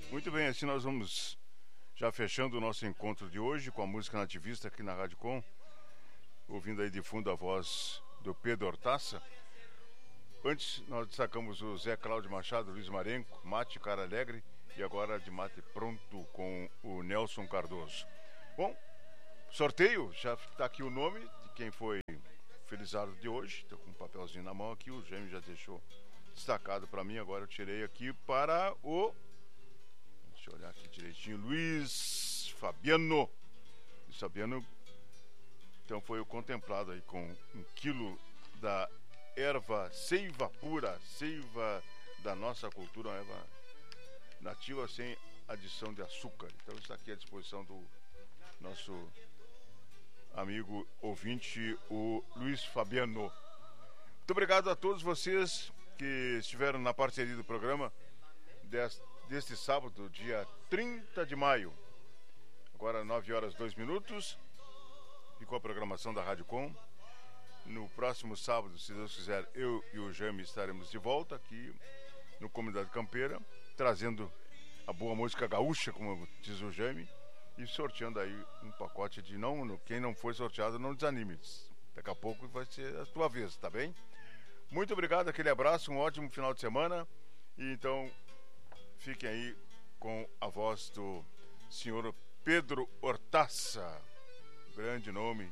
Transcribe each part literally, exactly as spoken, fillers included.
Muito bem, assim nós vamos já fechando o nosso encontro de hoje com a música nativista aqui na Rádio Com, ouvindo aí de fundo a voz do Pedro Hortaça. Antes nós destacamos o Zé Cláudio Machado, Luiz Marenco, Mate Cara Alegre e agora de mate pronto com o Nelson Cardoso. Bom, sorteio, já está aqui o nome de quem foi felizardo de hoje. Estou com um papelzinho na mão aqui, o Gêmeo já deixou destacado para mim, agora eu tirei aqui para o... Deixa eu olhar aqui direitinho, Luiz Fabiano. Luiz Fabiano, então foi o contemplado aí com um quilo da erva seiva pura, seiva da nossa cultura, uma erva nativa sem adição de açúcar. Então está aqui à disposição do nosso amigo ouvinte, o Luiz Fabiano. Muito obrigado a todos vocês que estiveram na parceria do programa deste, deste sábado, dia trinta de maio. Agora nove horas e dois minutos. Ficou a programação da Rádio Com. No próximo sábado, se Deus quiser, eu e o Jaime estaremos de volta aqui no Comunidade Campeira, trazendo a boa música gaúcha, como diz o Jaime, e sorteando aí um pacote de não, quem não foi sorteado não desanime. Daqui a pouco vai ser a tua vez, tá bem? Muito obrigado, aquele abraço, um ótimo final de semana. E então, fiquem aí com a voz do senhor Pedro Hortaça, grande nome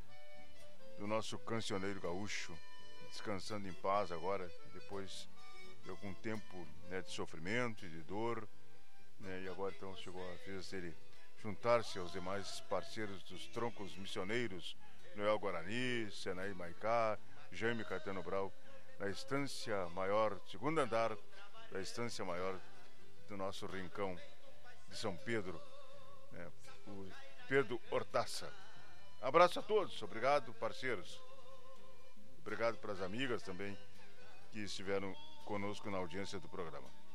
do nosso cancioneiro gaúcho, descansando em paz agora, depois de algum tempo, né, de sofrimento e de dor, né, e agora então chegou a vez dele juntar-se aos demais parceiros dos troncos missioneiros, Noel Guarani, Senai Maicá, Jaime Caetano Brau, na estância maior, segundo andar da estância maior do nosso rincão de São Pedro, né, o Pedro Hortaça. Abraço a todos, obrigado, parceiros. Obrigado para as amigas também que estiveram conosco na audiência do programa.